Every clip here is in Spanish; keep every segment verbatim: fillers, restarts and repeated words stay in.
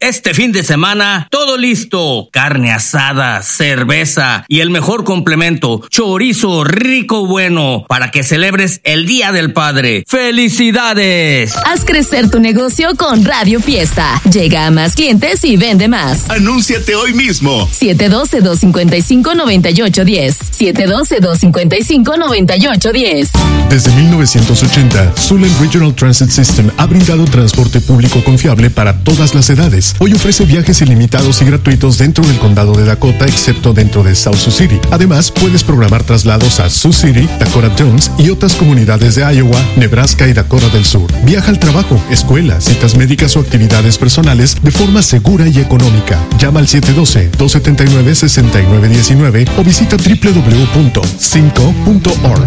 Este fin de semana, todo listo. Carne asada, cerveza y el mejor complemento, chorizo rico bueno, para que celebres el Día del Padre. ¡Felicidades! Haz crecer tu negocio con Radio Fiesta. Llega a más clientes y vende más. Anúnciate hoy mismo. siete uno dos, dos cinco cinco, nueve ocho uno cero. siete uno dos, dos cinco cinco, nueve ocho uno cero. Desde mil novecientos ochenta, Sulen Regional Transit System ha brindado transporte público confiable para todas las edades. Hoy ofrece viajes ilimitados y gratuitos dentro del condado de Dakota, excepto dentro de South Sioux City. Además, puedes programar traslados a Sioux City, Dakota Jones y otras comunidades de Iowa, Nebraska y Dakota del Sur. Viaja al trabajo, escuela, citas médicas o actividades personales de forma segura y económica. Llama al siete uno dos, dos siete nueve, seis nueve uno nueve o visita doble u doble u doble u punto cinco punto org.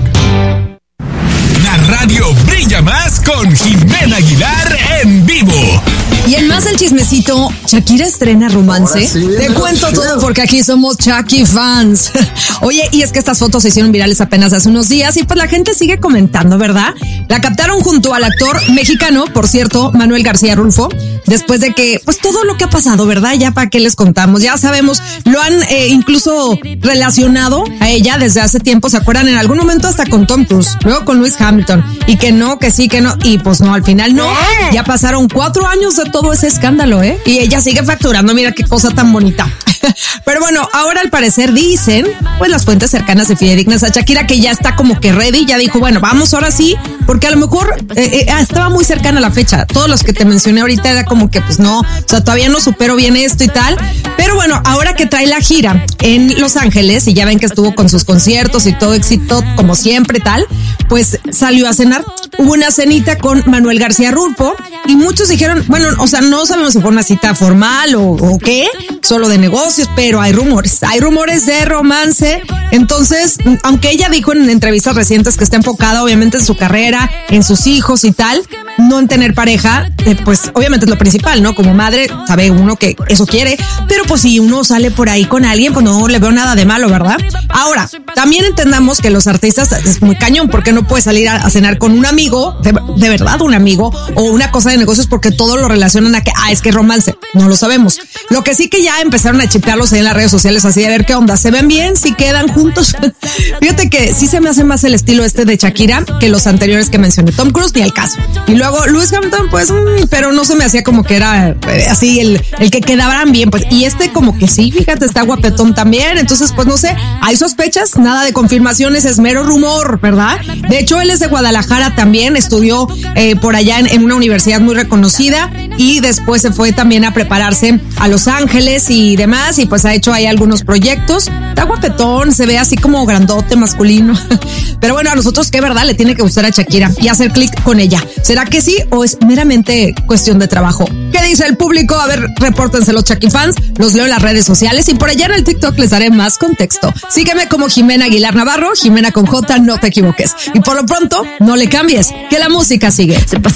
La radio brilla más con Jimena Aguilar en vivo. Y en más del chismecito, Shakira estrena romance. Sí, Te no cuento chido. todo porque aquí somos Shaki fans. Oye, y es que estas fotos se hicieron virales apenas hace unos días y pues la gente sigue comentando, ¿verdad? La captaron junto al actor mexicano, por cierto, Manuel García Rulfo, después de que, pues todo lo que ha pasado, ¿verdad? Ya para qué les contamos, ya sabemos, lo han eh, incluso relacionado a ella desde hace tiempo, ¿se acuerdan? En algún momento hasta con Tom Cruise, luego con Lewis Hamilton, y que no, que sí, que no, y pues no, al final no. Ya pasaron cuatro años de todo ese escándalo, ¿eh? Y ella sigue facturando, mira qué cosa tan bonita. Pero bueno, ahora al parecer dicen, pues las fuentes cercanas y fidedignas a Shakira, que ya está como que ready, ya dijo, bueno, vamos ahora sí, porque a lo mejor eh, eh, estaba muy cercana la fecha. Todos los que te mencioné ahorita era como que pues no, o sea, todavía no supero bien esto y tal. Pero bueno, ahora que trae la gira en Los Ángeles, y ya ven que estuvo con sus conciertos y todo éxito, como siempre tal, pues salió a cenar. Hubo una cenita con Manuel García Rulfo y muchos dijeron, bueno, o sea, no sabemos si fue una cita formal o, o qué, solo de negocios, pero hay rumores, hay rumores de romance. Entonces, aunque ella dijo en entrevistas recientes que está enfocada obviamente en su carrera, en sus hijos y tal, no en tener pareja, eh, pues obviamente es lo principal, ¿no? Como madre, sabe uno que eso quiere, pero pues si uno sale por ahí con alguien, pues no le veo nada de malo, ¿verdad? Ahora, también entendamos que los artistas es muy cañón, porque no puedes salir a, a cenar con un amigo, de, de verdad un amigo, o una cosa de negocios, porque todo lo relacionan a que, ah, es que es romance, no lo sabemos. Lo que sí que ya empezaron a chipearlos ahí en las redes sociales, así de ver qué onda, ¿se ven bien? ¿Si quedan juntos? Fíjate que sí se me hace más el estilo este de Shakira que los anteriores que mencioné, Tom Cruise ni el caso. Y luego Lewis Hamilton, pues, mmm, pero no se me hacía como que era eh, así el, el que quedaban bien, pues, y este como que sí, fíjate, está guapetón también, entonces pues no sé, hay sospechas, nada de confirmaciones, es mero rumor, ¿verdad? De hecho, él es de Guadalajara también, estudió eh, por allá en, en una universidad muy reconocida y después se fue también a prepararse a Los Ángeles y demás, y pues ha hecho ahí algunos proyectos, está guapetón, se ve así como grandote, masculino, pero bueno, a nosotros qué verdad le tiene que gustar a Shakira y hacer clic con ella. ¿Será que sí o es meramente cuestión de trabajo? ¿Qué dice el público? A ver, repórtense los Shaki fans, los leo en las redes sociales y por allá en el TikTok les daré más contexto. Sígueme como Jimena Aguilar Navarro, Jimena con J, no te equivoques. Y por lo pronto, no le cambies, que la música sigue.